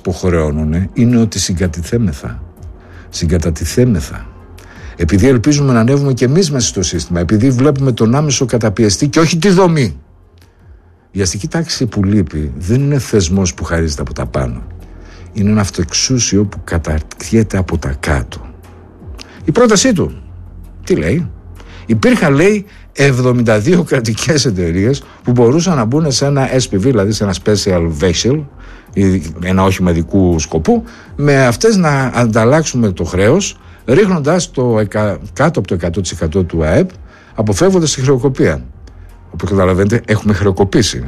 υποχρεώνουν είναι ότι συγκατατιθέμεθα. Επειδή ελπίζουμε να ανέβουμε και εμείς μέσα στο σύστημα, επειδή βλέπουμε τον άμεσο καταπιεστή και όχι τη δομή. Η αστική τάξη που λείπει δεν είναι θεσμός που χαρίζεται από τα πάνω. Είναι ένα αυτοεξούσιο που καταρτιέται από τα κάτω. Η πρότασή του, τι λέει? Υπήρχαν, λέει, 72 κρατικές εταιρείες που μπορούσαν να μπουν σε ένα SPV, δηλαδή σε ένα special vessel, ένα όχημα ειδικού σκοπού, με αυτές να ανταλλάξουμε το χρέος, ρίχνοντας κάτω από το 100% του ΑΕΠ, αποφεύγοντας τη χρεοκοπία. Όπως καταλαβαίνετε, έχουμε χρεοκοπήσει.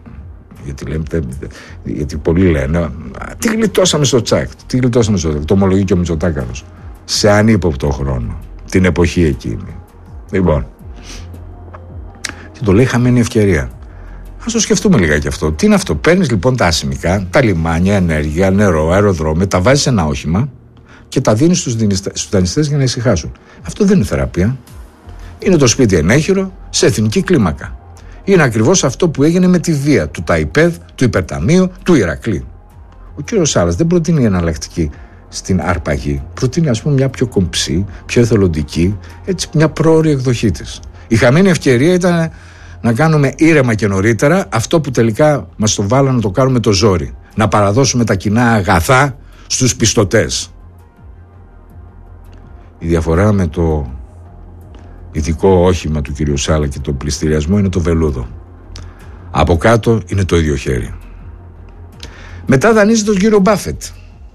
Γιατί πολλοί λένε, τι γλιτώσαμε στο τσάκ, το ομολογεί και ο Μητσοτάκαρος. Σε ανύποπτο χρόνο, την εποχή εκείνη. Λοιπόν, και το λέει χαμένη ευκαιρία. Ας το σκεφτούμε λιγάκι αυτό. Τι είναι αυτό? Παίρνεις λοιπόν τα άσημικά, τα λιμάνια, ενέργεια, νερό, αεροδρόμια, τα βάζεις σε ένα όχημα και τα δίνεις στους δανειστές για να ησυχάσουν. Αυτό δεν είναι θεραπεία. Είναι το σπίτι ενέχειρο σε εθνική κλίμακα. Είναι ακριβώς αυτό που έγινε με τη βία του ΤΑΙΠΕΔ, του Υπερταμείου, του Ηρακλή. Ο κύριος Σάλας δεν προτείνει εναλλακτική στην αρπαγή. Προτείνει, ας πούμε, μια πιο κομψή, πιο εθελοντική, έτσι, μια πρόωρη εκδοχή της. Η χαμένη ευκαιρία ήταν να κάνουμε ήρεμα και νωρίτερα αυτό που τελικά μας το βάλανε να το κάνουμε το ζόρι. Να παραδώσουμε τα κοινά αγαθά στους πιστωτές. Η διαφορά με το ειδικό όχημα του κυρίου Σάλα και το πληστηριασμό είναι το βελούδο. Από κάτω είναι το ίδιο χέρι. Μετά δανείζει τον κύριο Μπάφετ.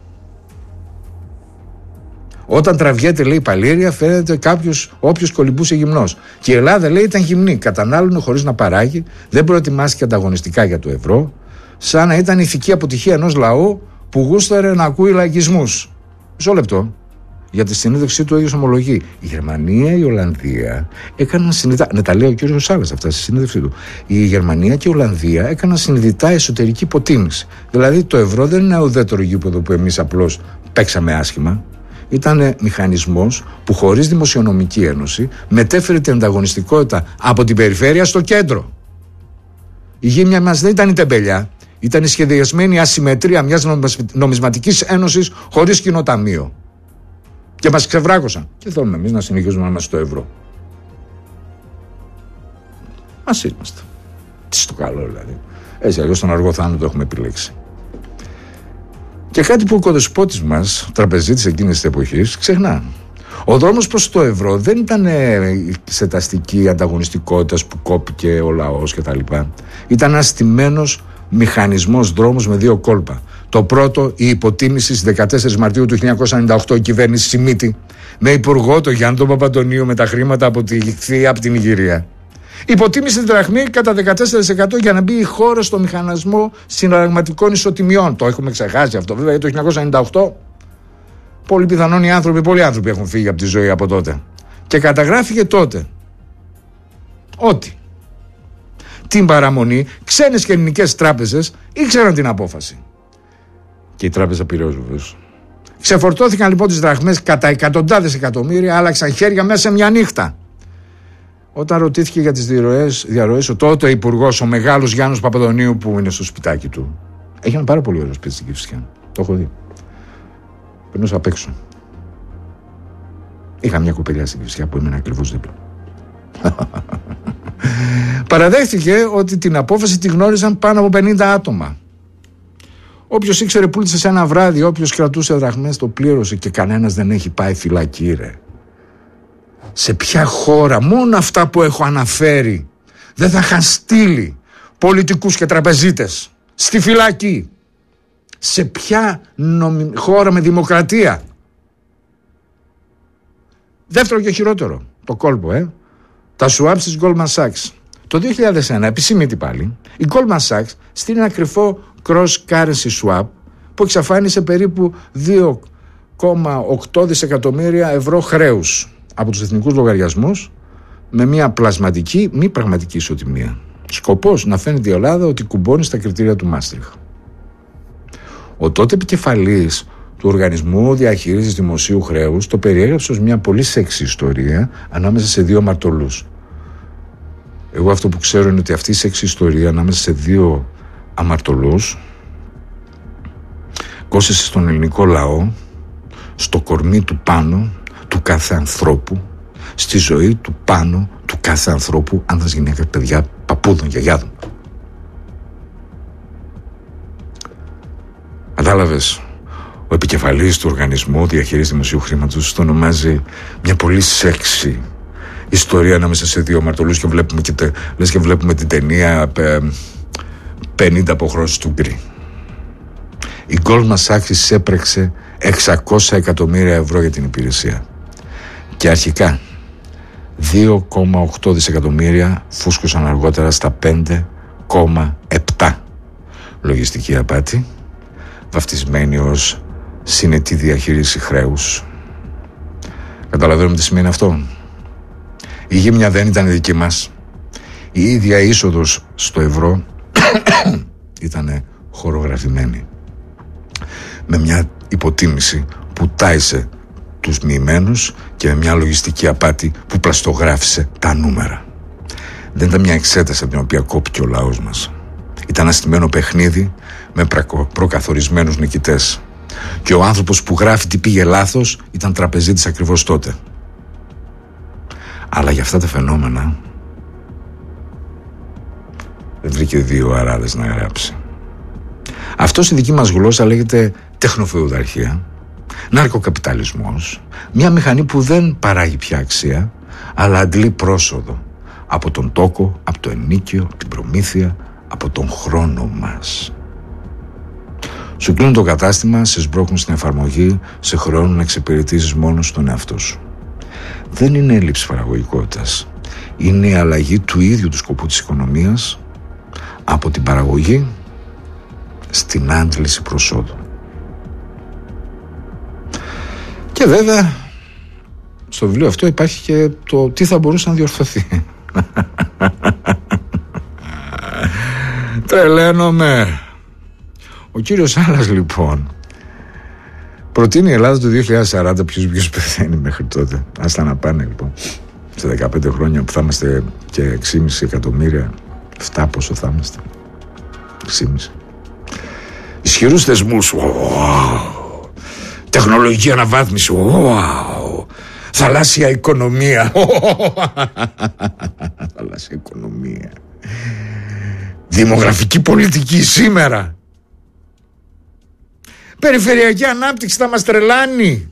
Όταν τραβιέται, λέει, παλήρια, φαίνεται όποιος κολυμπούσε γυμνός. Και η Ελλάδα, λέει, ήταν γυμνή. Κατανάλωνε χωρίς να παράγει, δεν προετοιμάστηκε ανταγωνιστικά για το ευρώ, σαν να ήταν ηθική αποτυχία ενός λαού που γούσταρε να ακούει λαϊκισμούς. Μισό λεπτό. Για τη συνέντευξή του ίδιος ομολογεί. Η Γερμανία, η Ολλανδία έκαναν συνειδητά. Ναι, τα λέει ο κύριος Σάλας αυτά στη συνέντευξή του. Η Γερμανία και η Ολλανδία έκαναν συνειδητά εσωτερική υποτίμηση. Δηλαδή το ευρώ δεν είναι ένα ουδέτερο γήπεδο που εμείς απλώς παίξαμε άσχημα. Ήταν μηχανισμός που χωρίς δημοσιονομική ένωση μετέφερε την ανταγωνιστικότητα από την περιφέρεια στο κέντρο. Η γύμνια μας δεν ήταν η τεμπελιά. Ήταν η σχεδιασμένη ασυμμετρία μιας νομισματικής ένωσης χωρίς κοινό ταμείο. Και μας ξεβράκωσαν. Και θέλουμε εμείς να συνεχίζουμε να είμαστε στο ευρώ. Ας είμαστε. Τι στο καλό δηλαδή. Έτσι αλλιώς τον αργό θάνατο έχουμε επιλέξει. Και κάτι που ο κοδεσπότης μας, τραπεζίτης εκείνης της εποχής, ξεχνά. Ο δρόμος προς το ευρώ δεν ήταν εξεταστική ανταγωνιστικότητας που κόπηκε ο λαός κτλ. Ήταν ένας στημένος μηχανισμός δρόμος με δύο κόλπα. Το πρώτο, η υποτίμηση στις 14 Μαρτίου του 1998, η κυβέρνηση Σιμίτη, με υπουργό τον Γιάννη τον Παπαντονίου, με τα χρήματα από την Ιγυρία. Υποτίμησε την δραχμή κατά 14% για να μπει η χώρα στο μηχανισμό συναλλαγματικών ισοτιμιών. Το έχουμε ξεχάσει αυτό βέβαια το 1998. Πολύ πιθανόν πολλοί άνθρωποι έχουν φύγει από τη ζωή από τότε. Και καταγράφηκε τότε ότι την παραμονή ξένες και ελληνικές τράπεζες ήξεραν την απόφαση. Και η τράπεζα Πειραιώς βεβαίως. Ξεφορτώθηκαν λοιπόν τις δραχμές κατά εκατοντάδες εκατομμύρια, άλλαξαν χέρια μέσα σε μια νύχτα. Όταν ρωτήθηκε για τις διαρροές, ο τότε υπουργός, ο μεγάλος Γιάννος Παπαντονίου, που είναι στο σπιτάκι του, έχει ένα πάρα πολύ ωραίο σπίτι στην Κηφισιά. Το έχω δει. Περνούσα απ' έξω. Είχα μια κοπελιά στην Κηφισιά που έμενε ακριβώς δίπλα. Παραδέχτηκε ότι την απόφαση τη γνώριζαν πάνω από 50 άτομα. Όποιος ήξερε πούλησε σε ένα βράδυ, όποιος κρατούσε δραχμές το πλήρωσε και κανένας δεν έχει πάει φυλακή, ρε. Σε ποια χώρα μόνο αυτά που έχω αναφέρει δεν θα είχαν στείλει πολιτικούς και τραπεζίτες στη φυλακή? Σε ποια χώρα με δημοκρατία? Δεύτερο και χειρότερο, το κόλπο, τα swaps της Goldman Sachs. Το 2001, επισήμητη πάλι, η Goldman Sachs στείλει ένα κρυφό cross-currency swap που εξαφάνισε περίπου 2,8 δισεκατομμύρια ευρώ χρέους από τους εθνικούς λογαριασμούς με μια πλασματική, μη πραγματική ισοτιμία. Σκοπός να φαίνεται η Ελλάδα ότι κουμπώνει στα κριτήρια του Μάστριχτ. Ο τότε επικεφαλής του Οργανισμού Διαχείρισης Δημοσίου Χρέους το περιέγραψε ως μια πολύ σεξι ιστορία ανάμεσα σε δύο αμαρτωλούς. Εγώ αυτό που ξέρω είναι ότι αυτή η σεξι ιστορία ανάμεσα σε δύο αμαρτωλούς κόστησε στον ελληνικό λαό, στο κορμί του πάνω του κάθε ανθρώπου, στη ζωή του πάνω του κάθε ανθρώπου, άνδρας, γυναίκας, παιδιά, παππούδων, γιαγιάδων. Κατάλαβες, ο επικεφαλής του οργανισμού διαχείρισης δημοσίου χρήματος το ονομάζει μια πολύ σεξι ιστορία ανάμεσα σε δύο μαρτωλούς και βλέπουμε την ταινία 50 αποχρώσεις του Γκρι. Η Goldman Sachs έπρεξε 600 εκατομμύρια ευρώ για την υπηρεσία και αρχικά 2,8 δισεκατομμύρια φούσκωσαν αργότερα στα 5,7. Λογιστική απάτη, βαφτισμένη ως συνετή διαχείριση χρέους. Καταλαβαίνουμε τι σημαίνει αυτό. Η γύμνια δεν ήταν δική μας. Η ίδια είσοδος στο ευρώ ήταν χορογραφημένη, με μια υποτίμηση που τάισε τους μοιημένους και με μια λογιστική απάτη που πλαστογράφησε τα νούμερα. Δεν ήταν μια εξέταση από την οποία κόπηκε ο λαός μας. Ήταν ένα στημένο παιχνίδι με προκαθορισμένους νικητές. Και ο άνθρωπος που γράφει τι πήγε λάθος ήταν τραπεζίτης ακριβώς τότε. Αλλά για αυτά τα φαινόμενα δεν βρήκε δύο αράδες να γράψει. Αυτό στη δική μας γλώσσα λέγεται τεχνοφεουδαρχία, ναρκοκαπιταλισμός, μια μηχανή που δεν παράγει πια αξία, αλλά αντλεί πρόσοδο από τον τόκο, από το ενίκιο, από την προμήθεια, από τον χρόνο μας. Σου κλείνουν το κατάστημα, σε σμπρώχνουν στην εφαρμογή, σε χρεώνουν να εξυπηρετήσεις μόνο στον εαυτό σου. Δεν είναι έλλειψη παραγωγικότητας. Είναι η αλλαγή του ίδιου του σκοπού της οικονομίας από την παραγωγή στην άντληση προσόδου. Και βέβαια στο βιβλίο αυτό υπάρχει και το τι θα μπορούσε να διορθωθεί. Τρελαίνομαι. Ο κύριος Σάλας λοιπόν προτείνει η Ελλάδα το 2040 ποιος πεθαίνει μέχρι τότε. Άστα να πάνε λοιπόν σε 15 χρόνια που θα είμαστε και 6,5 εκατομμύρια. 7 πόσο θα είμαστε? 6,5. Ισχυρούς θεσμούς. Τεχνολογική αναβάθμιση. Θαλάσσια οικονομία. Θαλάσσια οικονομία. Δημογραφική πολιτική σήμερα. Περιφερειακή ανάπτυξη θα μας τρελάνει.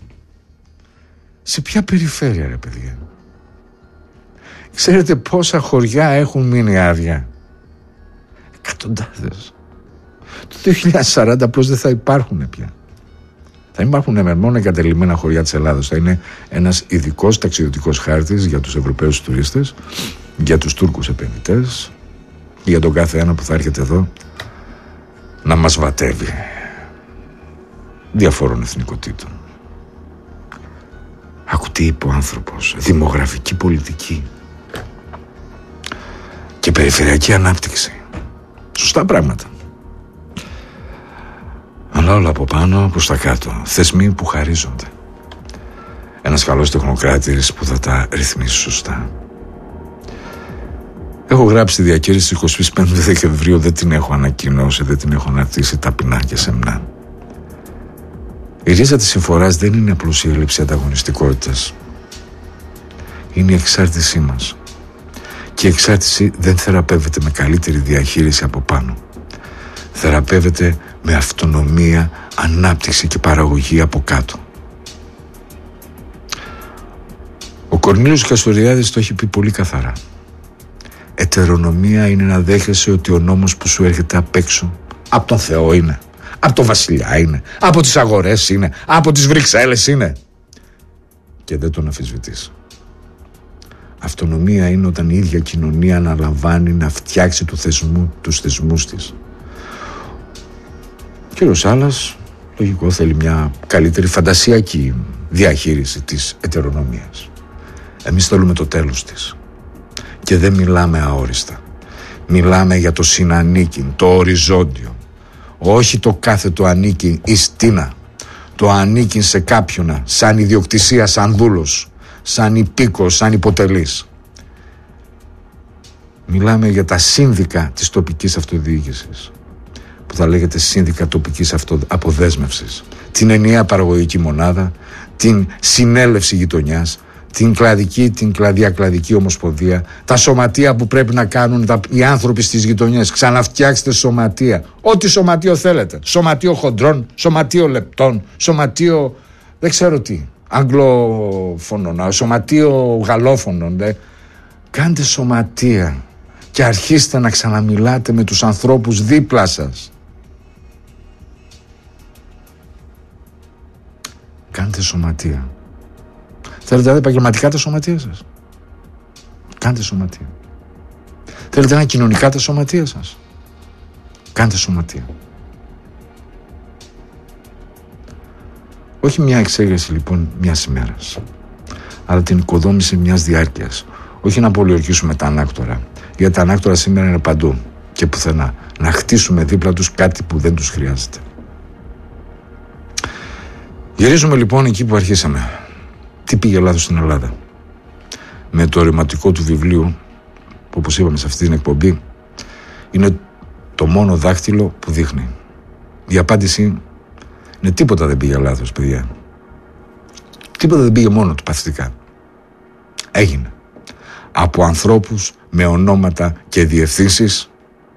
Σε ποια περιφέρεια ρε παιδιά? Ξέρετε πόσα χωριά έχουν μείνει άδεια? Εκατοντάδες. Το 2040 απλώς δεν θα υπάρχουν πια. Θα υπάρχουν μόνο εγκατελειμμένα χωριά της Ελλάδας. Θα είναι ένας ειδικός ταξιδιωτικός χάρτης για τους Ευρωπαίους τουρίστες, για τους Τούρκους επενδυτές, για τον κάθε ένα που θα έρχεται εδώ να μας βατεύει, διαφόρων εθνικοτήτων. Άκου τι είπε ο άνθρωπος. Δημογραφική πολιτική και περιφερειακή ανάπτυξη. Σωστά πράγματα. Αλλά όλα από πάνω προς τα κάτω. Θεσμοί που χαρίζονται. Ένας καλός τεχνοκράτης που θα τα ρυθμίσει σωστά. Έχω γράψει τη διακήρυξη 25 Δεκεμβρίου. Δεν την έχω ανακοινώσει, δεν την έχω αναρτήσει ταπεινά και σεμνά. Η ρίζα της συμφοράς δεν είναι απλώς η έλλειψη ανταγωνιστικότητας. Είναι η εξάρτησή μας. Και η εξάρτηση δεν θεραπεύεται με καλύτερη διαχείριση από πάνω. Θεραπεύεται με αυτονομία, ανάπτυξη και παραγωγή από κάτω. Ο Κορνήλιος Καστοριάδης το έχει πει πολύ καθαρά. Ετερονομία είναι να δέχεσαι ότι ο νόμος που σου έρχεται απ' έξω από τον Θεό είναι, από τον Βασιλιά είναι, από τις αγορές είναι, από τις Βρυξέλλες είναι, και δεν τον αμφισβητείς. Αυτονομία είναι όταν η ίδια κοινωνία αναλαμβάνει να φτιάξει τους θεσμούς της. Ο κύριος Σάλας, λογικό, θέλει μια καλύτερη φαντασιακή διαχείριση της ετερονομίας. Εμείς θέλουμε το τέλος της. Και δεν μιλάμε αόριστα. Μιλάμε για το συνανίκην, το οριζόντιο. Όχι το κάθετο ανήκει εις τίνα. Το ανήκει σε κάποιον, σαν ιδιοκτησία, σαν δούλος, σαν υπήκος, σαν υποτελής. Μιλάμε για τα σύνδικα της τοπικής αυτοδιοίκησης, που που θα λέγεται σύνδικα τοπικής αποδέσμευσης, την ενιαία παραγωγική μονάδα, την συνέλευση γειτονιάς, την κλαδιακλαδική ομοσπονδία, τα σωματεία που πρέπει να κάνουν οι άνθρωποι στις γειτονιές. Ξαναφτιάξτε σωματεία. Ό,τι σωματείο θέλετε. Σωματείο χοντρών, σωματείο λεπτών, σωματείο δεν ξέρω τι. Αγγλοφωνών, σωματείο γαλλόφωνων. Κάντε σωματεία και αρχίστε να ξαναμιλάτε με τους ανθρώπους δίπλα σας. Κάντε σωματεία. Θέλετε να επαγγελματικά τα σωματεία σας? Κάντε σωματεία. Θέλετε να είναι κοινωνικά τα σωματεία σας? Κάντε σωματεία. Όχι μια εξέγερση λοιπόν μιας ημέρας, αλλά την οικοδόμηση μιας διάρκειας. Όχι να πολιορκήσουμε τα ανάκτορα, γιατί τα ανάκτορα σήμερα είναι παντού και πουθενά. Να χτίσουμε δίπλα τους κάτι που δεν τους χρειάζεται. Γυρίζουμε λοιπόν εκεί που αρχίσαμε. Τι πήγε λάθος στην Ελλάδα? Με το ρηματικό του βιβλίου, που όπως είπαμε σε αυτή την εκπομπή, είναι το μόνο δάχτυλο που δείχνει. Η απάντηση είναι τίποτα δεν πήγε λάθος, παιδιά. Τίποτα δεν πήγε μόνο του παθητικά. Έγινε. Από ανθρώπους με ονόματα και διευθύνσεις,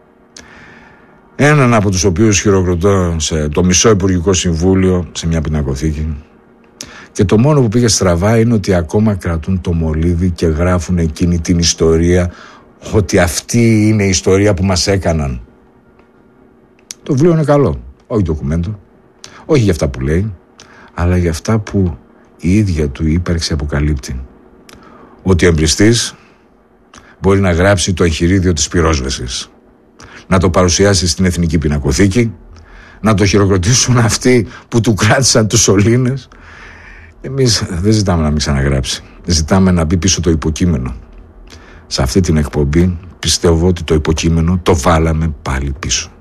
έναν από τους οποίους χειροκροτώ σε το μισό Υπουργικό Συμβούλιο, σε μια πινακοθήκη. Και το μόνο που πήγε στραβά είναι ότι ακόμα κρατούν το μολύβι και γράφουν εκείνη την ιστορία, ότι αυτή είναι η ιστορία που μας έκαναν. Το βιβλίο είναι καλό, όχι ντοκουμέντο, όχι για αυτά που λέει, αλλά για αυτά που η ίδια του ύπαρξη αποκαλύπτει. Ότι ο εμπριστής μπορεί να γράψει το εγχειρίδιο της πυρόσβεσης, να το παρουσιάσει στην Εθνική Πινακοθήκη, να το χειροκροτήσουν αυτοί που του κράτησαν τους σωλήνες. Εμείς δεν ζητάμε να μην ξαναγράψει. Ζητάμε να μπει πίσω το υποκείμενο. Σε αυτή την εκπομπή πιστεύω ότι το υποκείμενο το βάλαμε πάλι πίσω.